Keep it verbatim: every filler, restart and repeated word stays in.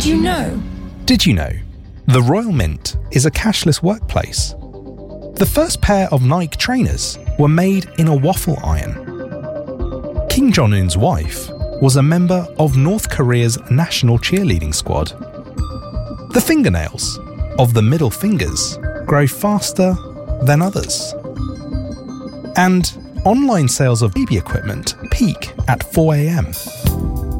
you know? Did you know? The Royal Mint is a cashless workplace. The first pair of Nike trainers were made in a waffle iron. Kim Jong-un's wife was a member of North Korea's national cheerleading squad. The fingernails of the middle fingers grow faster than others. And online sales of baby equipment peak at four a.m.